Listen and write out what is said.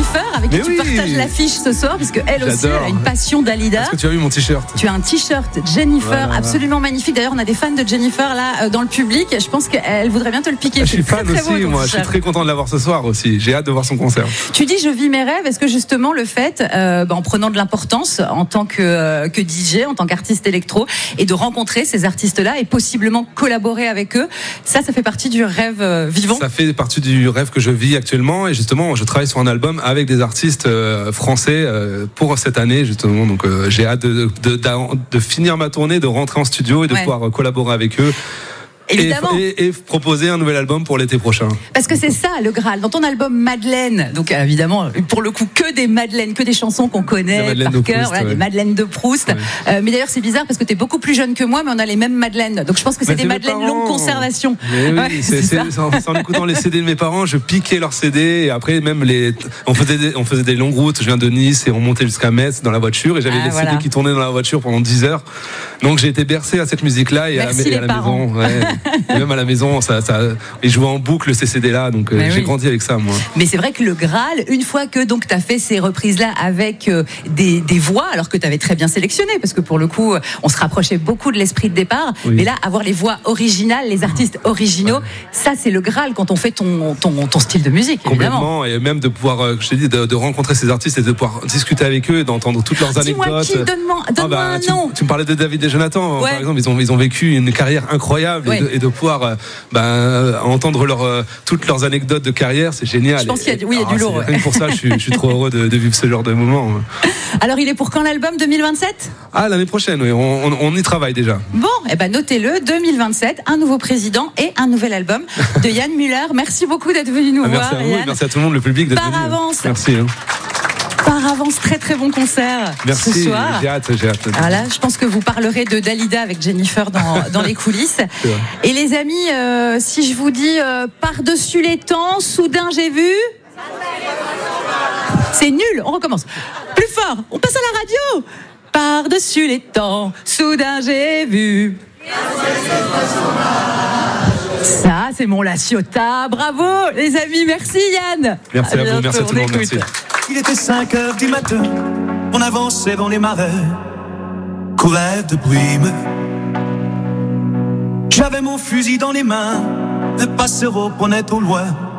Jennifer, avec qui tu partages l'affiche ce soir, parce qu'elle aussi, elle a une passion Dalida. Est-ce que tu as vu mon t-shirt ? Tu as un t-shirt Jennifer, absolument magnifique. D'ailleurs, on a des fans de Jennifer là dans le public. Je pense qu'elle voudrait bien te le piquer. Je suis fan aussi, moi. Je suis très content de l'avoir ce soir aussi. J'ai hâte de voir son concert. Tu dis, je vis mes rêves. Est-ce que justement le fait, en prenant de l'importance en tant que DJ, en tant qu'artiste électro, et de rencontrer ces artistes-là et possiblement collaborer avec eux, ça fait partie du rêve vivant? Ça fait partie du rêve que je vis actuellement, et justement, je travaille sur un album avec des artistes français pour cette année, justement. Donc, j'ai hâte de finir ma tournée, de rentrer en studio et de pouvoir collaborer avec eux. Et proposer un nouvel album pour l'été prochain. Parce que c'est ça le Graal. Dans ton album Madeleine, donc évidemment, pour le coup, que des Madeleines, que des chansons qu'on connaît par cœur, des Madeleines de Proust. Mais d'ailleurs, c'est bizarre parce que tu es beaucoup plus jeune que moi, mais on a les mêmes Madeleines. Donc je pense que c'est des Madeleines longue conservation. En écoutant les CD de mes parents, je piquais leurs CD, et après, même on faisait des longues routes. Je viens de Nice et on montait jusqu'à Metz dans la voiture, et j'avais les CD qui tournaient dans la voiture pendant 10 heures. Donc j'ai été bercé à cette musique-là et à la maison. Et même à la maison, et jouer en boucle ces CD-là, donc j'ai grandi avec ça, moi. Mais c'est vrai que le Graal, une fois que tu as fait ces reprises-là avec des voix, alors que tu avais très bien sélectionné, parce que pour le coup, on se rapprochait beaucoup de l'esprit de départ, mais là, avoir les voix originales, les artistes originaux, ça c'est le Graal quand on fait ton style de musique, évidemment. Complètement, et même de pouvoir, je t'ai dit, de rencontrer ces artistes et de pouvoir discuter avec eux et d'entendre toutes leurs anecdotes. Dis-moi qui, donne-moi un nom. Tu me parlais de David et Jonathan, par exemple, ils ont vécu une carrière incroyable, et de pouvoir entendre toutes leurs anecdotes de carrière, c'est génial. Je pense qu'il y a du lourd. Rien que pour ça, je suis trop heureux de vivre ce genre de moment. Alors, il est pour quand l'album 2027 ? L'année prochaine, oui. On y travaille déjà. Bon, notez-le, 2027, un nouveau président et un nouvel album de Yann Müller. Merci beaucoup d'être venu nous voir. Merci à vous, Yann. Merci à tout le monde, le public d'être venu. Par avance. Merci. Par avance, très très bon concert. Merci, ce soir. J'ai hâte. Voilà, je pense que vous parlerez de Dalida avec Jennifer dans les coulisses. Et les amis, si je vous dis par-dessus les temps, soudain j'ai vu. C'est nul, on recommence. Plus fort, on passe à la radio. Par-dessus les temps, soudain j'ai vu. Ça, c'est mon La Ciotat. Bravo, les amis. Merci, Yann. Merci à vous. Merci à tout le monde. Merci. Il était 5h du matin. On avançait dans les marais, courait de brume. J'avais mon fusil dans les mains. Le passereau prenait au loin